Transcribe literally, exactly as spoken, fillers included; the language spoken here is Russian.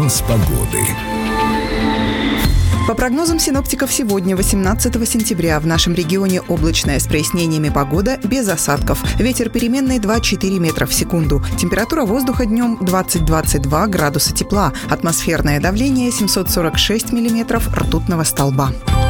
Прогноз погоды. По прогнозам синоптиков, сегодня, восемнадцатого сентября, в нашем регионе облачная с прояснениями погода, без осадков. Ветер переменный два-четыре метра в секунду. Температура воздуха днем двадцать-двадцать два градуса тепла. Атмосферное давление семьсот сорок шесть миллиметров ртутного столба.